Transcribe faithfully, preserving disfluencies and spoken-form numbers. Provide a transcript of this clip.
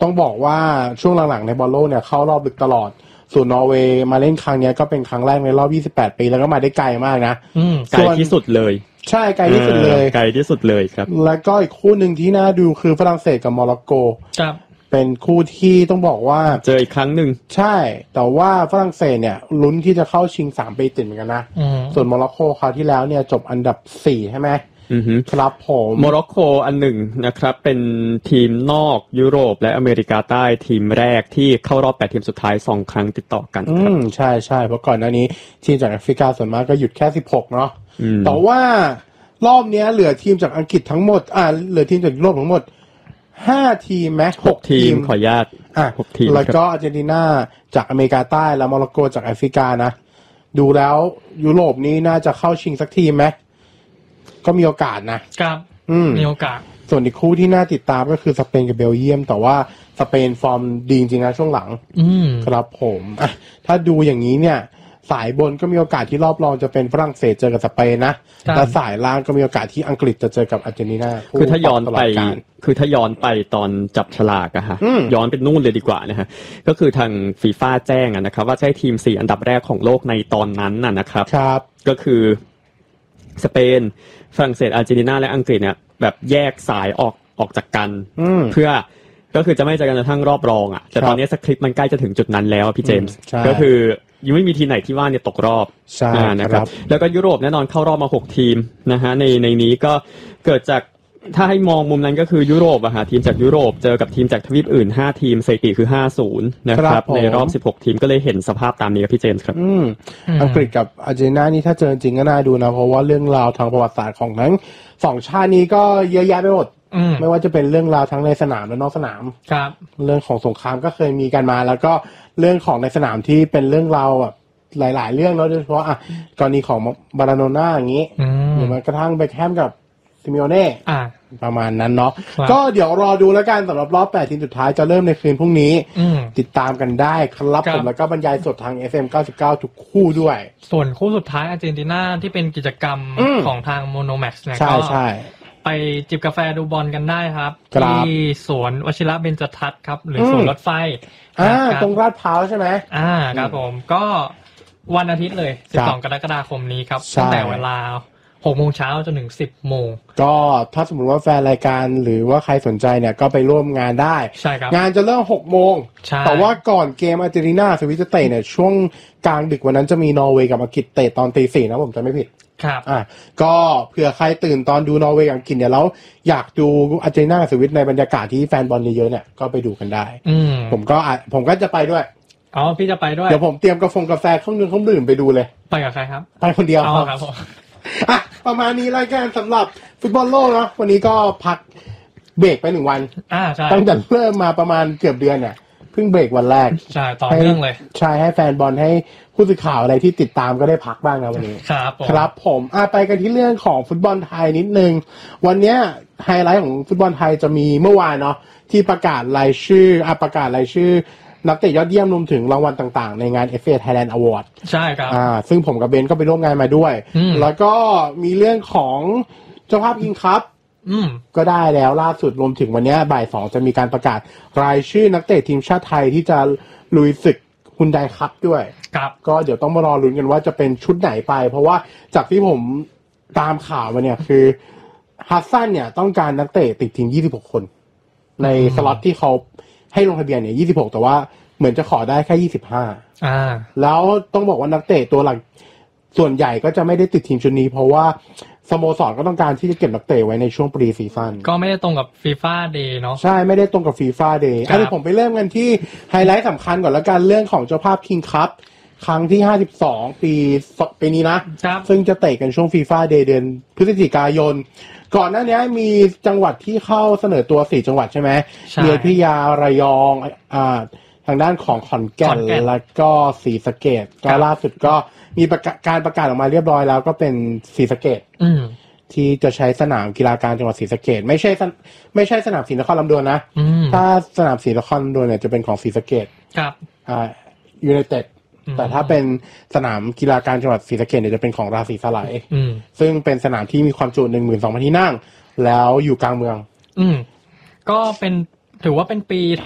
ต้องบอกว่าช่วงหลังๆในบอลโลกเนี่ยเข้ารอบลึกตลอดส่วนนอร์เวย์มาเล่นครั้งนี้ก็เป็นครั้งแรกในรอบยี่สิบแปดปีแล้วก็มาได้ไกลมากนะไกลที่สุดเลยใช่ไกลที่สุดเลยไกลที่สุดเลยครับแล้วก็อีกคู่หนึ่งที่น่าดูคือฝรั่งเศสกับโมร็อกโกครับเป็นคู่ที่ต้องบอกว่าเจออีกครั้งหนึ่งใช่แต่ว่าฝรั่งเศสเนี่ยลุ้นที่จะเข้าชิงสามปีติดเหมือนกันนะส่วนโมร็อกโกคราวที่แล้วเนี่ยจบอันดับสี่ใช่ไหมครับผมโมร็อกโกอันหนึ่งนะครับเป็นทีมนอกยุโรปและอเมริกาใต้ทีมแรกที่เข้ารอบแปดทีมสุดท้ายสองครั้งติดต่อกันครับอืมใช่ๆเพราะก่อนหน้านี้ทีมจากแอฟริกาส่วนมากก็หยุดแค่สิบหกเนาะแต่ว่ารอบนี้เหลือทีมจากอังกฤษทั้งหมดอ่าเหลือทีมจากยุโรปทั้งหมดห้าทีมแม้หกทีมขออนุญาตอ่ะหกทีมแล้วก็อาร์เจนตินาจากอเมริกาใต้แล้วโมร็อกโกจากแอฟริกานะดูแล้วยุโรปนี้น่าจะเข้าชิงสักทีมไหมก็มีโอกาสนะครับมีโอกาสส่วนอีกคู่ที่น่าติดตามก็คือสเปนกับเบลเยียมแต่ว่าสเปนฟอร์มดีจริงนะช่วงหลังครับผมอ่ะถ้าดูอย่างนี้เนี่ยสายบนก็มีโอกาสที่รอบรองจะเป็นฝรั่งเศสเจอกับสเปนนะและสายล่างก็มีโอกาสที่อังกฤษจะเจอกับอาร์เจนตินาคือถ้าย้อนไปคือถ้าย้อนไปตอนจับฉลากอะฮะย้อนเป็นนู่นเลยดีกว่านะฮะก็คือทางฟีฟ่าแจ้งอะนะครับว่าใช่ทีมสี่อันดับแรกของโลกในตอนนั้นน่ะนะครับครับก็คือสเปนฝรั่งเศสอาร์เจนตินาและอังกฤษเนี่ยแบบแยกสายออกออกจากกันเพื่อก็คือจะไม่เจอกันจนทั้งรอบรองอ่ะแต่ตอนนี้สคริปต์มันใกล้จะถึงจุดนั้นแล้วพี่เจมส์ก็คือยังไม่มีทีมไหนที่ว่าเนี่ยตกรอบนะครับแล้วก็ยุโรปแน่นอนเข้ารอบมาหกทีมนะฮะในในนี้ก็เกิดจากถ้าให้มองมุมนั้นก็คือยุโรปอะฮะทีมจากยุโรปเจอกับทีมจากทวีปอื่นห้าทีมสถิติคือห้าศูนย์นะครับในรอบสิบหกทีมก็เลยเห็นสภาพตามนี้ครับพี่เจมส์ครับอืมอังกฤษกับอาร์เจนตินานี่ถ้าเจอจริงก็น่าดูนะเพราะว่าเรื่องราวทางประวัติศาสตร์ของทั้งสองชาตินี้ก็เยอะแยะไปหมดไม่ว่าจะเป็นเรื่องราวทั้งในสนามและนอกสนามครับเรื่องของสงครามก็เคยมีกันมาแล้วก็เรื่องของในสนามที่เป็นเรื่องราวแบบหลายๆเรื่องเนาะโดยเฉพาะอ่ะกรณีของบาราโดน่าอย่างนี้หรือแม้กระทั่งเบคแฮมกับซิเมโอเน่ประมาณนั้นเนาะก็เดี๋ยวรอดูแล้วกันสำหรับรอบแปดทีมสุดท้ายจะเริ่มในคืนพรุ่งนี้ติดตามกันได้ครับผมแล้วก็บรรยายสดทาง เอฟ เอ็ม เก้าสิบเก้าทุกคู่ด้วยส่วนคู่สุดท้ายอาร์เจนตินาที่เป็นกิจกรรมของทางโมโนแม็กซ์เนี่ยก็ไปจิบกาแฟดูบอลกันได้ครับที่สวนวชิระเบญจทัศน์ครับหรือสวนรถไฟอ่าตรงลาดพร้าวใช่ไหมอ่าครับผมก็วันอาทิตย์เลยสิบสองกรกฎาคมนี้ครับตั้งแต่เวลาหกโมงเช้าจนถึงสิบโมงก็ถ้าสมมติว่าแฟนรายการหรือว่าใครสนใจเนี่ยก็ไปร่วมงานได้ใช่ครับงานจะเริ่มหกโมงแต่ว่าก่อนเกมอาร์เจนตินาสวิตเตเนี่ยช่วงกลางดึกวันนั้นจะมีนอร์เวย์กับอังกฤษเตะตอนตีสี่นะผมจำไม่ผิดครับอ่ะก็เผื่อใครตื่นตอนดูนอร์เวย์กับอังกฤษเนี่ยแล้วอยากดูอาร์เจนตินาสวิตในบรรยากาศที่แฟนบอลเยอะๆเนี่ยก็ไปดูกันได้ผมก็ผมก็จะไปด้วยอ๋อพี่จะไปด้วยเดี๋ยวผมเตรียมกาแฟกาแฟเครื่องนึงเครื่องดื่มไปดูเลยไปกับใครครับไปคนเดียวอ๋อครับผมอ่ะประมาณนี้รายการสำหรับฟุตบอลโลกเนาะวันนี้ก็พักเบรกไปหนึ่งวันอ่าใช่ตั้งแต่เริ่มมาประมาณเกือบเดือนเนี่ยเพิ่งเบรกวันแรกใช่ต่อเนื่องเลยใช่ให้แฟนบอลให้ผู้สื่อข่าวอะไรที่ติดตามก็ได้พักบ้างนะวันนี้ครับผมครับผมอ่ะไปกันที่เรื่องของฟุตบอลไทยนิดนึงวันนี้ไฮไลท์ของฟุตบอลไทยจะมีเมื่อวานเนาะที่ประกาศรายชื่ออ่ะประกาศรายชื่อนักเตะยอดเยี่ยมรวมถึงรางวัลต่างๆในงาน เอฟ เอ Thailand Award ใช่ครับอ่าซึ่งผมกับเบนก็ไปร่วมงานมาด้วยแล้วก็มีเรื่องของเจ้าภาพคิงคัพก็ได้แล้วล่าสุดรวมถึงวันนี้บ่ายสองจะมีการประกาศรายชื่อนักเตะทีมชาติไทยที่จะลุยศึกฮุนไดคัพด้วยครับก็เดี๋ยวต้องมารอลุ้นกันว่าจะเป็นชุดไหนไปเพราะว่าจากที่ผมตามข่าวมาเนี่ยคือฮัสซันเนี่ยต้องการนักเตะติดทีมยี่สิบหกคนในสล็อตที่เขาให้ลงทะเบียนเนี่ยยี่สิบหกแต่ว่าเหมือนจะขอได้แค่ยี่สิบห้าอ่าแล้วต้องบอกว่านักเตะตัวหลักส่วนใหญ่ก็จะไม่ได้ติดทีมชุดนี้เพราะว่าสโมสรก็ต้องการที่จะเก็บนักเตะไว้ในช่วงปรีซีซั่นก็ไม่ได้ตรงกับ FIFA Day เนาะใช่ไม่ได้ตรงกับ FIFA Day อันนี้ผมไปเริ่มกันที่ไฮไลท์สำคัญก่อนแล้วกันเรื่องของเจ้าภาพ King Cup ครั้งที่ห้าสิบสองปีปีนี้นะซึ่งจะเตะกันช่วง FIFA Day เดือนพฤศจิกายนก่อนหน้านี้มีจังหวัดที่เข้าเสนอตัวสี่จังหวัดใช่ไหมมีอยุธยาระยองอ่าทางด้านของขอนแก่นแล้วก็ศรีสะเกษก็ล่าสุดก็มีการประกาศออกมาเรียบร้อยแล้วก็เป็นศรีสะเกษที่จะใช้สนามกีฬากลางจังหวัดศรีสะเกษไม่ใช่ไม่ใช่สนามศรีนครลำดวนนะถ้าสนามศรีนครลำดวนเนี่ยจะเป็นของศรีสะเกษครับอ่ายูไนเต็ดแต่ถ้าเป็นสนามกีฬากลางจังหวัดศรีสะเกษเนี่ยจะเป็นของราศีสลายซึ่งเป็นสนามที่มีความจุ หนึ่งหมื่นสองพัน ที่นั่งแล้วอยู่กลางเมืองอืมก็เป็นถือว่าเป็นปี